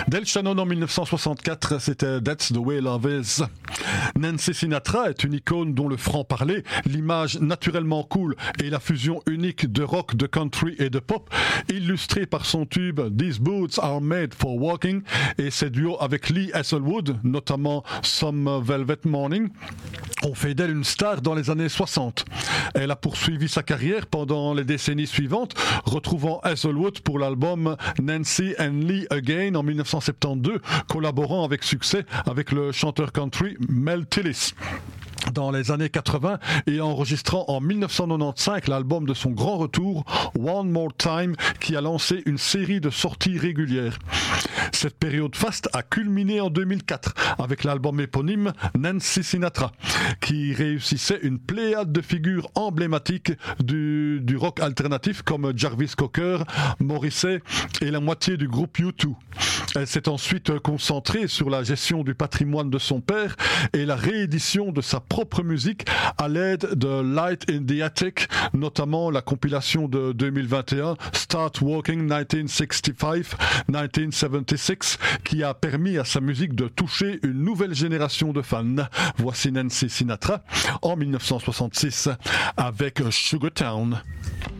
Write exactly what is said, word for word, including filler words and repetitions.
Del Shannon en dix-neuf cent soixante-quatre, c'était That's the Way Love Is. Nancy Sinatra est une icône dont le franc-parler, l'image naturellement cool et la fusion unique de rock, de country et de pop, illustrée par son tube These Boots Are Made for Walking et ses duos avec Lee Hasselwood, notamment Some Velvet Morning, ont fait d'elle une star dans les années soixante. Elle a poursuivi sa carrière pendant les décennies suivantes, retrouvant Hasselwood pour l'album Nancy and Lee Again en dix-neuf cent soixante-douze, collaborant avec succès avec le chanteur country Mel Tillis. Dans les années quatre-vingts et enregistrant en dix-neuf cent quatre-vingt-quinze l'album de son grand retour, One More Time, qui a lancé une série de sorties régulières. Cette période faste a culminé en deux mille quatre avec l'album éponyme Nancy Sinatra, qui réussissait une pléiade de figures emblématiques du, du rock alternatif comme Jarvis Cocker, Morrissey et la moitié du groupe U deux. Elle s'est ensuite concentrée sur la gestion du patrimoine de son père et la réédition de sa propre musique à l'aide de Light in the Attic, notamment la compilation de deux mille vingt et un Start Walking dix-neuf soixante-cinq dix-neuf soixante-seize, qui a permis à sa musique de toucher une nouvelle génération de fans. Voici Nancy Sinatra en dix-neuf cent soixante-six avec Sugar Town.